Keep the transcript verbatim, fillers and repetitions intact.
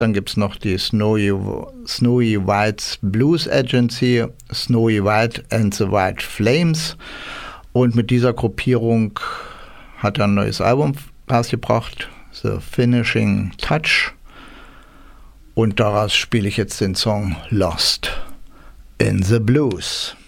Dann gibt es noch die Snowy, Snowy White's Blues Agency, Snowy White and the White Flames. Und mit dieser Gruppierung hat er ein neues Album rausgebracht, The Finishing Touch. Und daraus spiele ich jetzt den Song Lost in the Blues.